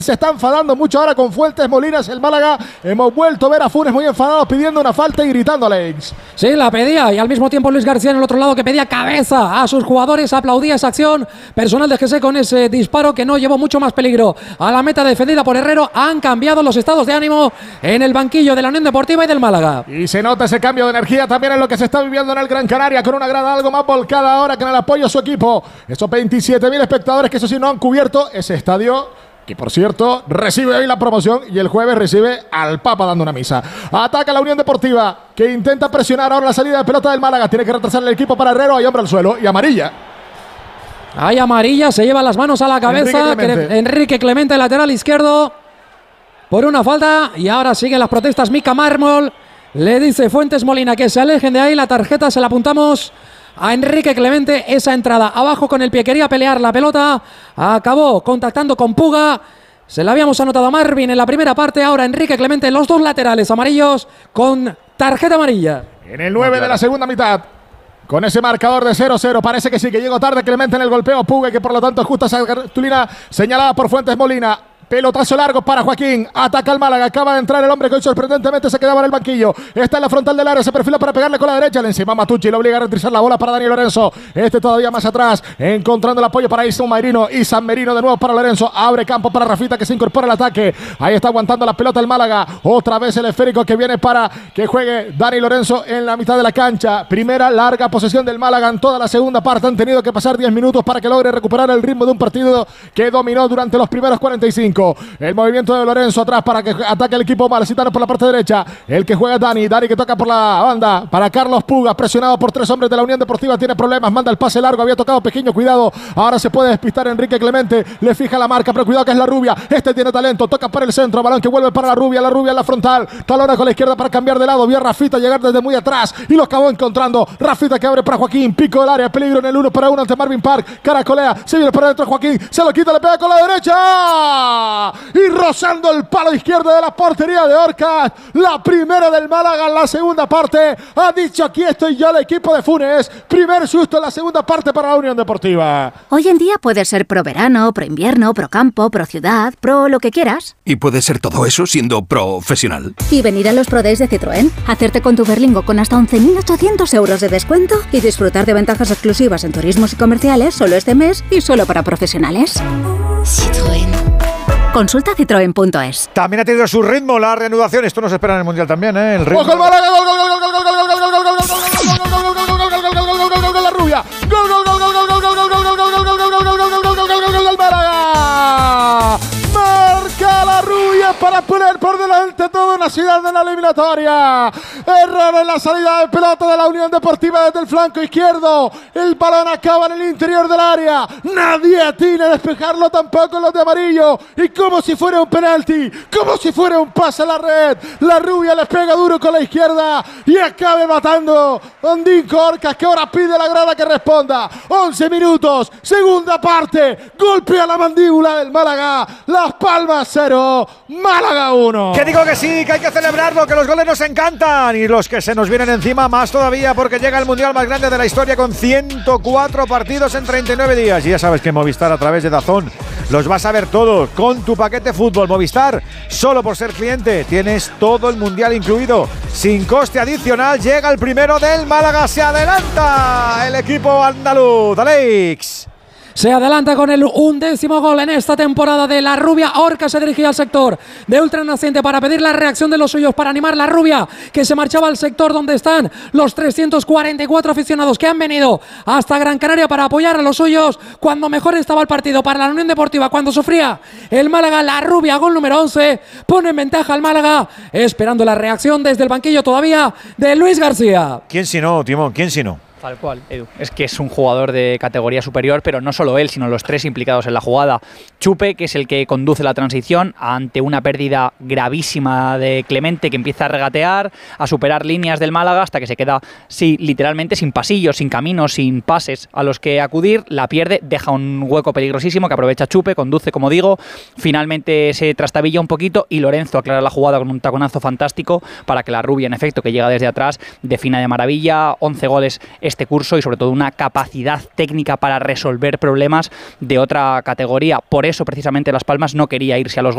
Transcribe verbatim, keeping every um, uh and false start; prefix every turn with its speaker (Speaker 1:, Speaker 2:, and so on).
Speaker 1: Se está enfadando mucho ahora con Fuentes Molinas el Málaga. Hemos vuelto a ver a Funes muy enfadado pidiendo una falta y gritando a Alex.
Speaker 2: Sí, la pedía, y al mismo tiempo Luis García en el otro lado, que pedía cabeza a sus jugadores, aplaudía esa acción personal de José con ese disparo que no llevó mucho más peligro a la meta defendida por Herrero. Han cambiado los estados de ánimo en el banquillo de la Unión Deportiva y del Málaga.
Speaker 1: Y se nota ese cambio de energía también en lo que se está viviendo en el Gran Canaria, con una grada algo más volcada ahora que en el apoyo a su equipo. Esos veintisiete mil espectadores que eso sí no han cubierto ese estadio, que por cierto recibe hoy la promoción y el jueves recibe al Papa dando una misa. Ataca la Unión Deportiva, que intenta presionar ahora la salida de pelota del Málaga. Tiene que retrasar el equipo para Herrero. Hay hombre al suelo y amarilla.
Speaker 2: Hay amarilla, se lleva las manos a la cabeza. Enrique Clemente, Enrique Clemente lateral izquierdo, por una falta. Y ahora siguen las protestas. Mica Mármol le dice Fuentes Molina que se alejen de ahí. La tarjeta se la apuntamos a Enrique Clemente. Esa entrada abajo con el pie, quería pelear la pelota, acabó contactando con Puga. Se la habíamos anotado a Marvin en la primera parte. Ahora Enrique Clemente, los dos laterales amarillos con tarjeta amarilla.
Speaker 1: En el nueve de la segunda mitad, con ese marcador de cero cero, parece que sí, que llegó tarde Clemente en el golpeo. Puga, que por lo tanto ajusta esa cartulina señalada por Fuentes Molina. Pelotazo largo para Joaquín. Ataca el Málaga. Acaba de entrar el hombre que hoy sorprendentemente se quedaba en el banquillo. Está en la frontal del área. Se perfila para pegarle con la derecha. Le encima Matucci. Lo obliga a retrasar la bola para Dani Lorenzo. Este todavía más atrás. Encontrando el apoyo para Isan Merino. Isan Merino de nuevo para Lorenzo. Abre campo para Rafita, que se incorpora al ataque. Ahí está aguantando la pelota el Málaga. Otra vez el esférico que viene para que juegue Dani Lorenzo en la mitad de la cancha. Primera larga posesión del Málaga en toda la segunda parte. Han tenido que pasar diez minutos para que logre recuperar el ritmo de un partido que dominó durante los primeros cuarenta y cinco. El movimiento de Lorenzo atrás para que ataque el equipo malacitano por la parte derecha. El que juega Dani. Dani que toca por la banda para Carlos Puga. Presionado por tres hombres de la Unión Deportiva. Tiene problemas. Manda el pase largo. Había tocado pequeño. Cuidado. Ahora se puede despistar Enrique Clemente. Le fija la marca. Pero cuidado que es la Rubia. Este tiene talento. Toca para el centro. Balón que vuelve para la Rubia. La Rubia en la frontal. Talona con la izquierda para cambiar de lado. Vía Rafita llegar desde muy atrás. Y lo acabó encontrando. Rafita que abre para Joaquín. Pico del área. Peligro en el uno para uno ante Marvin Park. Caracolea. Se viene para adentro Joaquín. Se lo quita. Le pega con la derecha. Y rozando el palo izquierdo de la portería de Orcas. La primera del Málaga en la segunda parte. Ha dicho: aquí estoy yo, el equipo de Funes. Primer susto en la segunda parte para la Unión Deportiva.
Speaker 3: Hoy en día puedes ser pro verano, pro invierno, pro campo, pro ciudad, pro lo que quieras.
Speaker 4: Y puedes ser todo eso siendo profesional.
Speaker 3: Y venir a los Pro Days de Citroën, hacerte con tu Berlingo con hasta once mil ochocientos euros de descuento y disfrutar de ventajas exclusivas en turismos y comerciales solo este mes y solo para profesionales. Citroën. Consulta citroen punto es.
Speaker 5: También ha tenido su ritmo la reanudación. Esto nos espera en el Mundial también, ¿eh? El ritmo.
Speaker 1: ¡Ojo el Málaga! ¡Gol, gol, gol, gol, gol, gol, gol, gol, gol, gol, gol, gol, gol, gol, la Rubia! ¡Gol, gol, gol, gol, gol, gol, gol, gol, gol, gol, gol, gol, gol, gol, gol, gol, gol, gol del Málaga! Marca la Rubia para poner por delante toda una ciudad de la eliminatoria. Error en la salida de pelota de la Unión Deportiva desde el flanco izquierdo. El balón acaba en el interior del área. Nadie atina a despejarlo, tampoco los de amarillo. Y como si fuera un penalti, como si fuera un pase a la red, la Rubia le pega duro con la izquierda y acabe matando Ondín Orcas, que ahora pide a la grada que responda. once minutos, segunda parte. Golpea la mandíbula del Málaga. Las Palmas cero, Málaga uno.
Speaker 5: Que digo que sí, que hay que celebrarlo, que los goles nos encantan y los que se nos vienen encima más todavía, porque llega el Mundial más grande de la historia con ciento cuatro partidos en treinta y nueve días. Y ya sabes que Movistar, a través de DAZN, los vas a ver todos con tu paquete fútbol. Movistar, solo por ser cliente tienes todo el Mundial incluido, sin coste adicional. Llega el primero del Málaga, se adelanta el equipo andaluz. Alex.
Speaker 2: Se adelanta con el undécimo gol en esta temporada de la Rubia. Orca se dirigía al sector de Ultranaciente para pedir la reacción de los suyos, para animar la Rubia, que se marchaba al sector donde están los trescientos cuarenta y cuatro aficionados que han venido hasta Gran Canaria para apoyar a los suyos cuando mejor estaba el partido para la Unión Deportiva, cuando sufría el Málaga. La Rubia, gol número once, pone en ventaja al Málaga, esperando la reacción desde el banquillo todavía de Luis García.
Speaker 5: ¿Quién si no, Timón? ¿Quién si no?
Speaker 6: Tal cual, Edu. Es que es un jugador de categoría superior, pero no solo él, sino los tres implicados en la jugada. Chupe, que es el que conduce la transición ante una pérdida gravísima de Clemente, que empieza a regatear, a superar líneas del Málaga hasta que se queda, sí, literalmente sin pasillos, sin caminos, sin pases a los que acudir. La pierde, deja un hueco peligrosísimo que aprovecha Chupe, conduce, como digo. Finalmente se trastabilla un poquito y Lorenzo aclara la jugada con un taconazo fantástico para que la Rubia, en efecto, que llega desde atrás, defina de maravilla. once goles este curso y sobre todo una capacidad técnica para resolver problemas de otra categoría. Por eso precisamente Las Palmas no quería irse a los